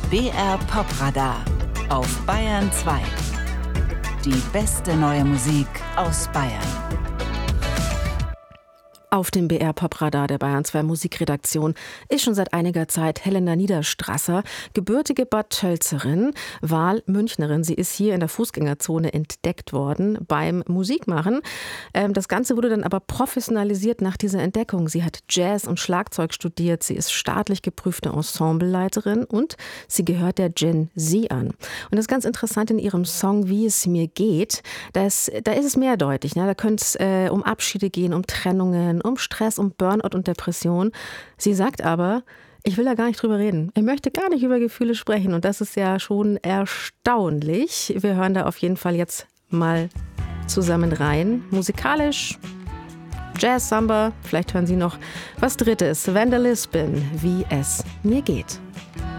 BR Popradar auf Bayern 2. Die beste neue Musik aus Bayern. Auf dem BR Popradar der Bayern 2 Musikredaktion ist schon seit einiger Zeit Helena Niederstrasser, gebürtige Bad Tölzerin, Wahlmünchnerin. Sie ist hier in der Fußgängerzone entdeckt worden beim Musikmachen. Das Ganze wurde dann aber professionalisiert nach dieser Entdeckung. Sie hat Jazz und Schlagzeug studiert. Sie ist staatlich geprüfte Ensembleleiterin und sie gehört der Gen Z an. Und das ist ganz interessant in ihrem Song Wie es mir geht. Da ist es mehrdeutig. Ne? Da könnte es um Abschiede gehen, um Trennungen, um Stress, um Burnout und Depression. Sie sagt aber, ich will da gar nicht drüber reden. Ich möchte gar nicht über Gefühle sprechen. Und das ist ja schon erstaunlich. Wir hören da auf jeden Fall jetzt mal zusammen rein. Musikalisch, Jazz, Samba, vielleicht hören Sie noch was Drittes. Wanda Lisbon, Wie es mir geht.